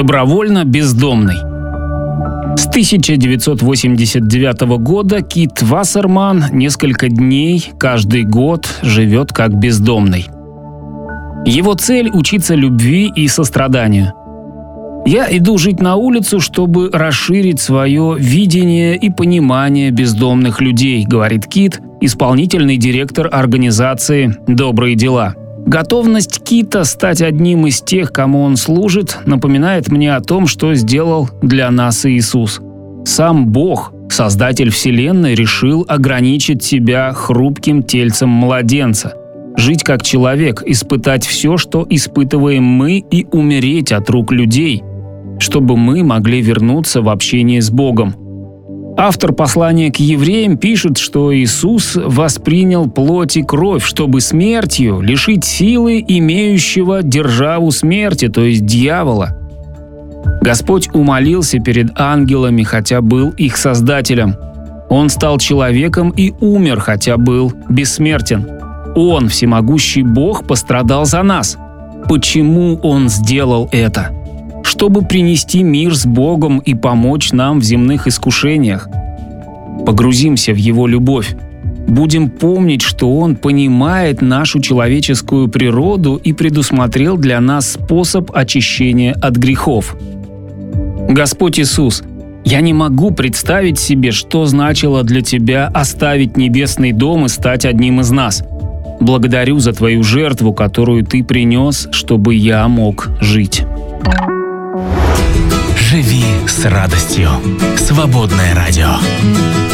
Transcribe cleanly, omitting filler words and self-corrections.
Добровольно бездомный. С 1989 года Кит Вассерман несколько дней каждый год живет как бездомный. Его цель – учиться любви и состраданию. «Я иду жить на улицу, чтобы расширить свое видение и понимание бездомных людей», – говорит Кит, исполнительный директор организации «Добрые дела». Готовность Кита стать одним из тех, кому он служит, напоминает мне о том, что сделал для нас Иисус. Сам Бог, Создатель Вселенной, решил ограничить себя хрупким тельцем младенца, жить как человек, испытать все, что испытываем мы, и умереть от рук людей, чтобы мы могли вернуться в общение с Богом. Автор послания к евреям пишет, что Иисус воспринял плоть и кровь, чтобы смертью лишить силы имеющего державу смерти, то есть дьявола. Господь умолился перед ангелами, хотя был их создателем. Он стал человеком и умер, хотя был бессмертен. Он, всемогущий Бог, пострадал за нас. Почему Он сделал это? Чтобы принести мир с Богом и помочь нам в земных искушениях. Погрузимся в Его любовь. Будем помнить, что Он понимает нашу человеческую природу и предусмотрел для нас способ очищения от грехов. Господь Иисус, я не могу представить себе, что значило для Тебя оставить небесный дом и стать одним из нас. Благодарю за Твою жертву, которую Ты принес, чтобы я мог жить. Живи с радостью. Свободное радио.